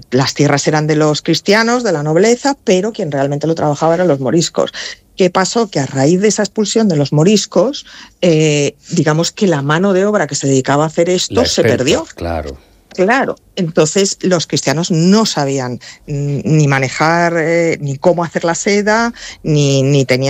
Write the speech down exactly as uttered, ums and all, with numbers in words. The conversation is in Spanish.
las tierras eran de los cristianos, de la nobleza, pero quien realmente lo trabajaba eran los moriscos. ¿Qué pasó? Que a raíz de esa expulsión de los moriscos, eh, digamos que la mano de obra que se dedicaba a hacer esto se perdió. Claro. Claro, entonces los cristianos no sabían ni manejar, eh, ni cómo hacer la seda, ni, ni tenían